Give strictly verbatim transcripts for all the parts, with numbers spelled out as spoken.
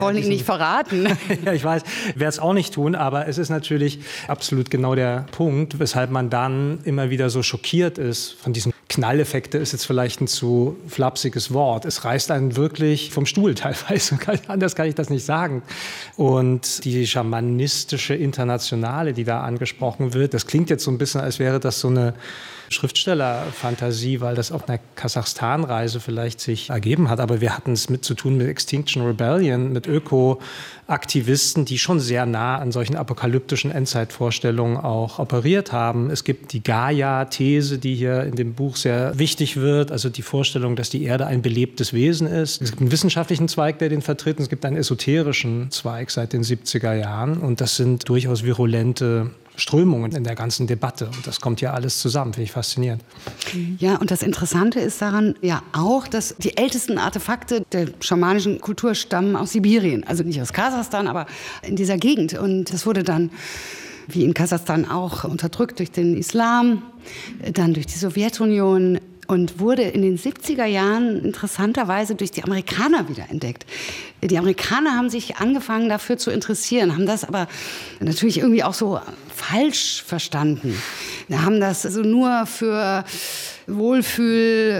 Wollen ihn nicht verraten. Ja, ich weiß, werde es auch nicht tun, aber es ist natürlich absolut genau der Punkt, weshalb man dann immer wieder so schockiert ist von diesen Knalleffekte, ist jetzt vielleicht ein zu flapsiges Wort. Es reißt einen wirklich vom Stuhl teilweise, anders kann ich das nicht sagen. Und die schamanistische Internationale, die da angesprochen wird, das klingt jetzt so ein bisschen, als wäre das so eine Schriftstellerfantasie, weil das auf einer Kasachstan-Reise vielleicht sich ergeben hat. Aber wir hatten es mit zu tun mit Extinction Rebellion, mit Öko-Aktivisten, die schon sehr nah an solchen apokalyptischen Endzeitvorstellungen auch operiert haben. Es gibt die Gaia-These, die hier in dem Buch sehr wichtig wird, also die Vorstellung, dass die Erde ein belebtes Wesen ist. Es gibt einen wissenschaftlichen Zweig, der den vertritt, und es gibt einen esoterischen Zweig seit den siebziger Jahren. Und das sind durchaus virulente Strömungen in der ganzen Debatte. Und das kommt ja alles zusammen, finde ich faszinierend. Ja, und das Interessante ist daran ja auch, dass die ältesten Artefakte der schamanischen Kultur stammen aus Sibirien. Also nicht aus Kasachstan, aber in dieser Gegend. Und das wurde dann, wie in Kasachstan auch, unterdrückt durch den Islam, dann durch die Sowjetunion und wurde in den siebziger Jahren interessanterweise durch die Amerikaner wiederentdeckt. Die Amerikaner haben sich angefangen dafür zu interessieren, haben das aber natürlich irgendwie auch so falsch verstanden. Wir haben das also nur für Wohlfühl,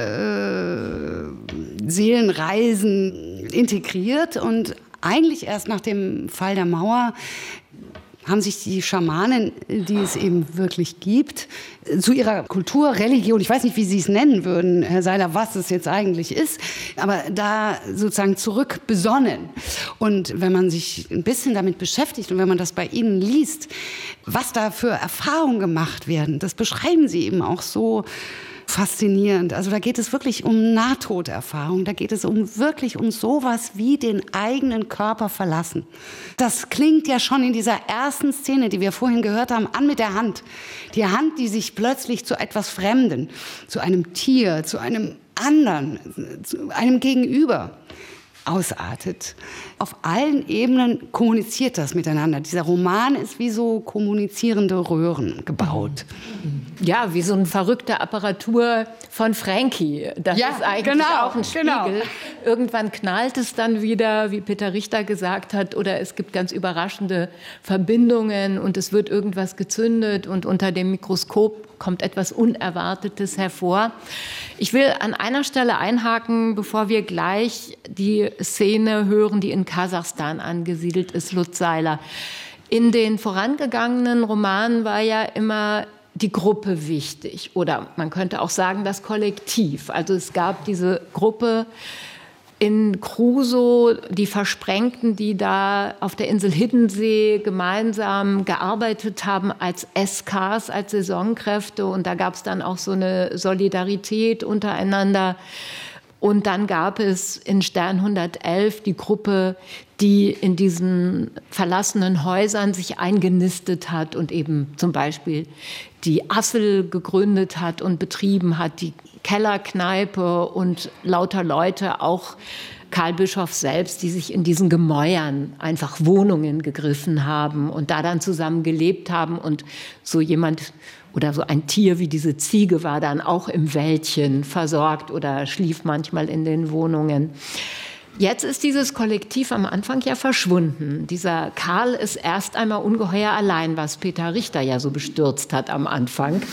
äh, Seelenreisen integriert und eigentlich erst nach dem Fall der Mauer haben sich die Schamanen, die es eben wirklich gibt, zu ihrer Kultur, Religion, ich weiß nicht, wie Sie es nennen würden, Herr Seiler, was es jetzt eigentlich ist, aber da sozusagen zurück besonnen. Und wenn man sich ein bisschen damit beschäftigt und wenn man das bei Ihnen liest, was da für Erfahrungen gemacht werden, das beschreiben Sie eben auch so faszinierend. Also da geht es wirklich um Nahtoderfahrung. Da geht es um wirklich um sowas wie den eigenen Körper verlassen. Das klingt ja schon in dieser ersten Szene, die wir vorhin gehört haben, an mit der Hand. Die Hand, die sich plötzlich zu etwas Fremden, zu einem Tier, zu einem anderen, zu einem Gegenüber ausartet. Auf allen Ebenen kommuniziert das miteinander. Dieser Roman ist wie so kommunizierende Röhren gebaut. Ja, wie so eine verrückte Apparatur von Frankie. Das ja, ist eigentlich genau, auch ein Spiegel. Genau. Irgendwann knallt es dann wieder, wie Peter Richter gesagt hat, oder es gibt ganz überraschende Verbindungen und es wird irgendwas gezündet und unter dem Mikroskop kommt etwas Unerwartetes hervor. Ich will an einer Stelle einhaken, bevor wir gleich die Szene hören, die in Kasachstan angesiedelt ist, Lutz Seiler. In den vorangegangenen Romanen war ja immer die Gruppe wichtig oder man könnte auch sagen das Kollektiv. Also es gab diese Gruppe in Crusoe, die Versprengten, die da auf der Insel Hiddensee gemeinsam gearbeitet haben als S Ks, als Saisonkräfte. Und da gab es dann auch so eine Solidarität untereinander. Und dann gab es in Stern hundertelf die Gruppe, die in diesen verlassenen Häusern sich eingenistet hat und eben zum Beispiel die Assel gegründet hat und betrieben hat, die Kellerkneipe und lauter Leute, auch Karl Bischoff selbst, die sich in diesen Gemäuern einfach Wohnungen gegriffen haben und da dann zusammen gelebt haben. Und so jemand oder so ein Tier wie diese Ziege war dann auch im Wäldchen versorgt oder schlief manchmal in den Wohnungen. Jetzt ist dieses Kollektiv am Anfang ja verschwunden. Dieser Karl ist erst einmal ungeheuer allein, was Peter Richter ja so bestürzt hat am Anfang.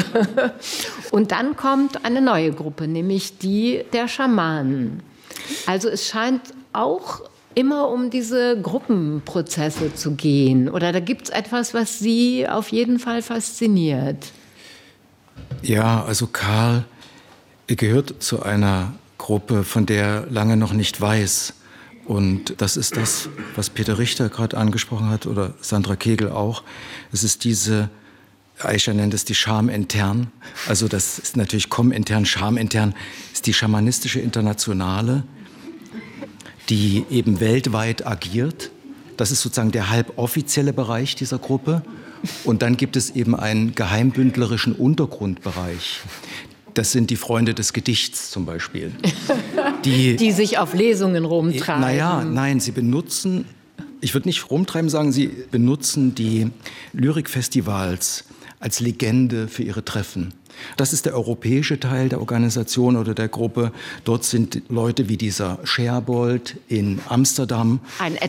Und dann kommt eine neue Gruppe, nämlich die der Schamanen. Also es scheint auch immer um diese Gruppenprozesse zu gehen. Oder da gibt es etwas, was Sie auf jeden Fall fasziniert. Ja, also Karl gehört zu einer Gruppe, von der er lange noch nicht weiß. Und das ist das, was Peter Richter gerade angesprochen hat oder Sandra Kegel auch. Es ist diese, Aisha nennt es die Scham intern. Also das ist natürlich Kom-intern, Scham-intern, ist die schamanistische Internationale, die eben weltweit agiert. Das ist sozusagen der halboffizielle Bereich dieser Gruppe. Und dann gibt es eben einen geheimbündlerischen Untergrundbereich. Das sind die Freunde des Gedichts zum Beispiel. Die, die sich auf Lesungen rumtreiben. Naja, nein, sie benutzen, ich würde nicht rumtreiben sagen, sie benutzen die Lyrikfestivals als Legende für ihre Treffen. Das ist der europäische Teil der Organisation oder der Gruppe. Dort sind Leute wie dieser Scherbold in Amsterdam. Ein